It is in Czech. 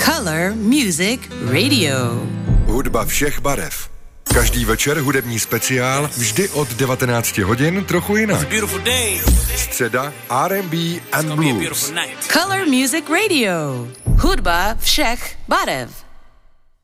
Color Music Radio. Hudba všech barev. Každý večer hudební speciál, vždy od 19 hodin, trochu jinak. Středa R&B and Blues. Color Music Radio. Hudba všech barev.